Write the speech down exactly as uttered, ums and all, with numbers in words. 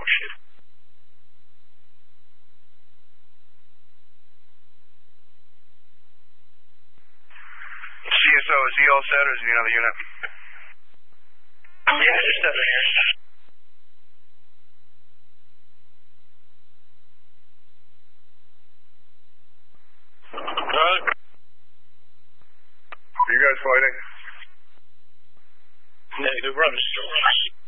shit. C S O, is he all set or is he another unit? Yeah, just over here. Are you guys fighting? Negative, run.